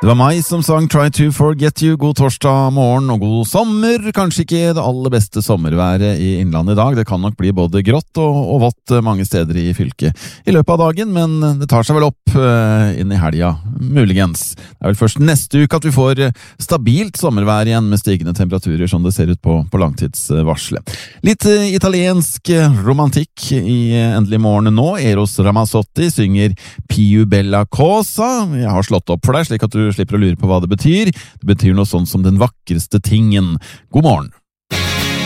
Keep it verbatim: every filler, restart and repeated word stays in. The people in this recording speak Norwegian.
Det var meg som sang Try to Forget You. God torsdag morgen og god sommer. Kanskje ikke det aller beste sommerværet i Innlandet i dag. Det kan nok bli både grått og, og vått mange steder i fylket i løpet av dagen, men det tar seg vel opp uh, inn i helga, muligens. Det er vel først neste uke at vi får stabilt sommervær igjen med stigende temperaturer, som det ser ut på, på langtidsvarselet. Litt uh, italiensk romantikk i uh, endelig morgen nå. Eros Ramazzotti synger Più Bella Cosa. Jeg har slått opp for deg, slik at du slipper å lure på hva det betyr. Det betyr noe sånn som den vakreste tingen. God morgen!